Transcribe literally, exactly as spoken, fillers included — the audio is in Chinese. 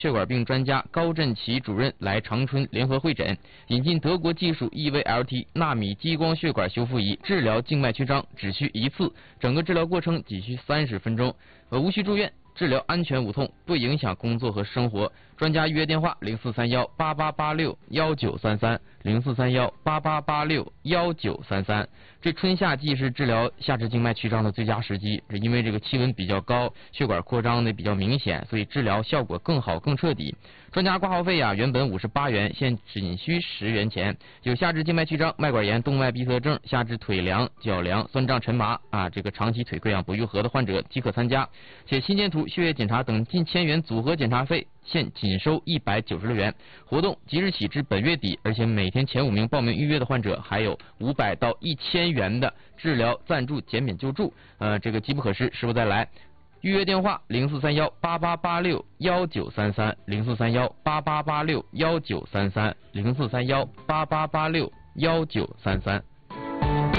血管病专家高振奇主任来长春联合会诊，引进德国技术 E V L T 纳米激光血管修复仪治疗静脉曲张，只需一次，整个治疗过程仅需三十分钟，呃，无需住院。 治疗安全无痛，不影响工作和生活。专家预约电话：零四三幺八八八六幺九三三，零四三幺八八八六幺九三三。这春夏季是治疗下肢静脉曲张的最佳时机，因为这个气温比较高，血管扩张的比较明显，所以治疗效果更好、更彻底。专家挂号费呀、啊，原本五十八元，现仅需十元钱。有下肢静脉曲张、脉管炎、动脉闭塞症、下肢腿凉、脚凉、酸胀、沉麻啊，这个长期腿溃疡不愈合的患者即可参加，且心电图、血液检查等近千元组合检查费，现仅收一百九十六元。活动即日起至本月底，而且每天前五名报名预约的患者还有五百到一千元的治疗赞助减免救助。呃，这个机不可失，时不再来。预约电话：零四三幺八八八六幺九三三，零四三幺八八八六幺九三三，零四三幺八八八六幺九三三。